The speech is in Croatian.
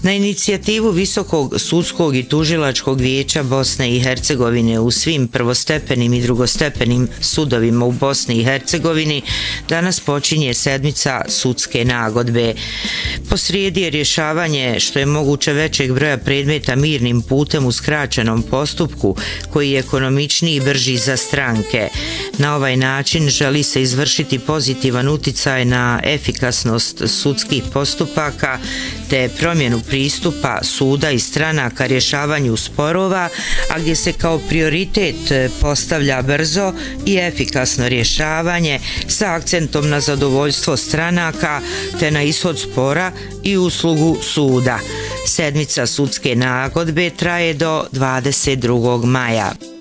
Na inicijativu Visokog sudskog i tužilačkog vijeća Bosne i Hercegovine u svim prvostepenim i drugostepenim sudovima u Bosni i Hercegovini danas počinje sedmica sudske nagodbe. Posrijedi je rješavanje što je moguće većeg broja predmeta mirnim putem u skraćenom postupku koji je ekonomičniji i brži za stranke. Na ovaj način želi se izvršiti pozitivan uticaj na efikasnost sudskih postupaka te promjenu pristupa suda i stranaka rješavanju sporova, a gdje se kao prioritet postavlja brzo i efikasno rješavanje sa akcentom na zadovoljstvo stranaka te na ishod spora i uslugu suda. Sedmica sudske nagodbe traje do 22. maja.